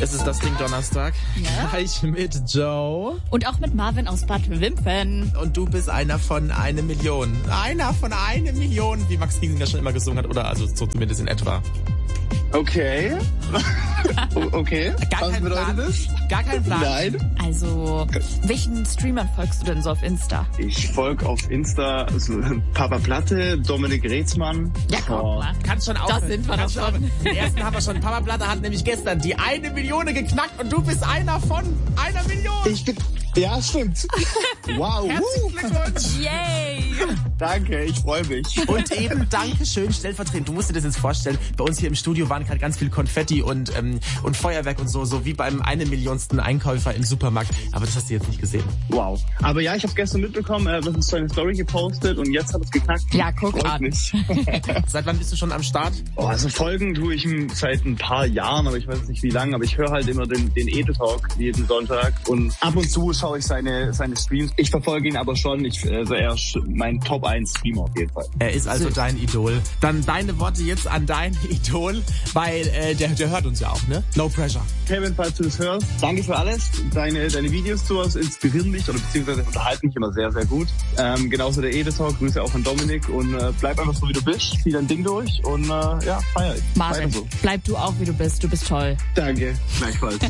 Es ist das Ding Donnerstag. Ja. Gleich mit Joe. Und auch mit Marvin aus Bad Wimpfen. Und du bist einer von 1 Million. Einer von 1 Million, wie Max Giesinger schon immer gesungen hat. Oder also so zumindest in etwa. Okay. Okay. Was bedeutet das? Gar kein Plan. Nein. Also, welchen Streamern folgst du denn so auf Insta? Ich folge auf Insta Papa Platte, Dominik Reetzmann. Ja, komm mal. Kannst schon aufhören. Das sind wir doch schon. Den ersten haben wir schon. Papa Platte hat nämlich gestern die 1 Million geknackt und du bist einer von 1 Million. Ich bin... Ja, stimmt. Wow. Herzlichen Glückwunsch. Yay! Danke, ich freue mich. Und eben Dankeschön, stellvertretend. Du musst dir das jetzt vorstellen. Bei uns hier im Studio waren gerade ganz viel Konfetti und Feuerwerk und so wie beim 1 Millionsten Einkäufer im Supermarkt. Aber das hast du jetzt nicht gesehen. Wow. Aber ja, ich habe gestern mitbekommen, du hast so eine Story gepostet und jetzt hat es geknackt. Ja, guck Freut an. mich. Seit wann bist du schon am Start? Oh, also Folgen tue ich ihm seit ein paar Jahren, aber ich weiß nicht wie lange. Aber ich höre halt immer den Edel Talk jeden Sonntag und ab und zu schaue ich seine Streams. Ich verfolge ihn aber schon. Also er ist mein Top 1 Streamer auf jeden Fall. Er ist also dein Idol. Dann deine Worte jetzt an dein Idol, weil der hört uns ja auch, ne? No pressure. Kevin, falls du das hörst, danke für alles. Deine Videos zu uns inspirieren mich oder beziehungsweise unterhalten mich immer sehr, sehr gut. Genauso der Edel Talk. Grüße auch an Dominik und bleib einfach so wie du bist. Zieh dein Ding durch und ja, feier ich. Marvin, so. bleib du auch wie du bist. Du bist toll. Danke. Gleichfalls.